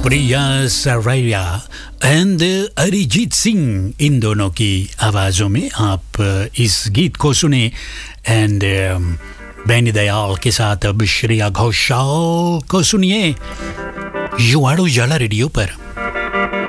Priya Saraiya and Arijit Singh, इन दोनों की आवाज़ों में आप इस गीत को सुने। एंड बेनी दयाल के साथ अब श्रेया घोषाल को सुनिए युवाड़ उजाला रेडियो पर।